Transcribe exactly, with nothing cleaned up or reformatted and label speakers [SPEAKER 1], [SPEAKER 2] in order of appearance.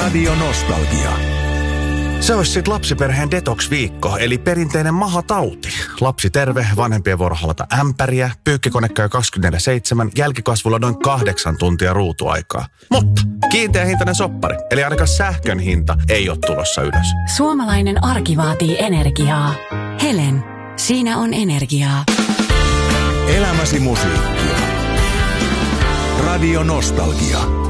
[SPEAKER 1] Radio Nostalgia.
[SPEAKER 2] Se olisi sitten lapsiperheen detox-viikko, eli perinteinen mahatauti. Lapsi terve, vanhempien vuoro halata ämpäriä, pyykkikone käy kaksikymmentäneljä seitsemän, jälkikasvulla noin kahdeksan tuntia ruutuaikaa. Mutta kiinteä hintainen soppari, eli ainakaan sähkön hinta ei ole tulossa ylös.
[SPEAKER 3] Suomalainen arki vaatii energiaa. Helen, siinä on energiaa.
[SPEAKER 1] Elämäsi musiikkia. Radio Nostalgia.